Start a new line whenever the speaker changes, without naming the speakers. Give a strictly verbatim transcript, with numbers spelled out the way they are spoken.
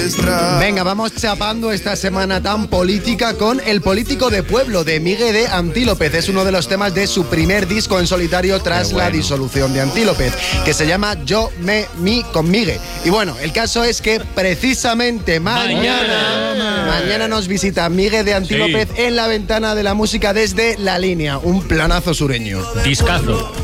nuestra.
Venga, vamos chapando esta semana tan política con El político de pueblo, de Migue de Antílopez. Es uno de los temas de su primer disco en solitario tras
Qué bueno.
la disolución de Antílopez, que se llama Yo, me, mi con Migue. Y bueno, el caso es que precisamente mañana, mañana, mañana nos visita Migue de Antílopez
Sí.
en la ventana de la música desde La Línea. Un planazo sureño.
Discazo.